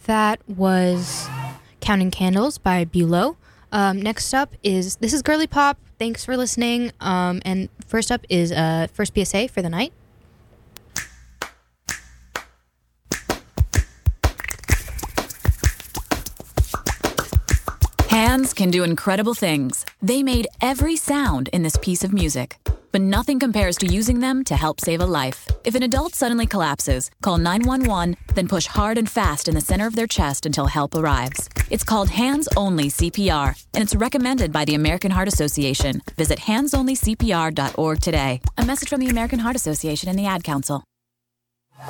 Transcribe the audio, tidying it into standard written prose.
That was Counting Candles by Bulow. Next up this is Girly Pop. Thanks for listening. And first up is First PSA for the night. Hands can do incredible things. They made every sound in this piece of music. But nothing compares to using them to help save a life. If an adult suddenly collapses, call 911, then push hard and fast in the center of their chest until help arrives. It's called Hands-Only CPR, and it's recommended by the American Heart Association. Visit handsonlycpr.org today. A message from the American Heart Association and the Ad Council.